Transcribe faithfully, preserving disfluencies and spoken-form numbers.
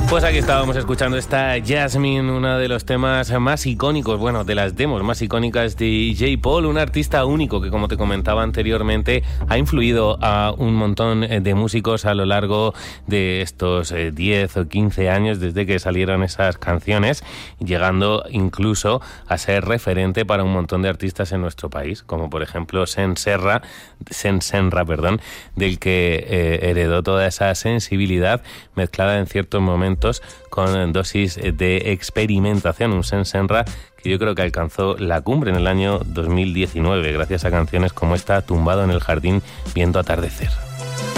Pues aquí estábamos escuchando esta Jasmine, uno de los temas más icónicos, bueno, de las demos más icónicas de J. Paul, un artista único que, como te comentaba anteriormente, ha influido a un montón de músicos a lo largo de estos diez o quince años desde que salieron esas canciones, llegando incluso a ser referente para un montón de artistas en nuestro país, como por ejemplo Sen Serra, Sen Senra, perdón, del que eh, heredó toda esa sensibilidad mezclada en ciertos momentos con dosis de experimentación, un Sen Senra que yo creo que alcanzó la cumbre en el año dos mil diecinueve gracias a canciones como esta, Tumbado en el jardín viendo atardecer.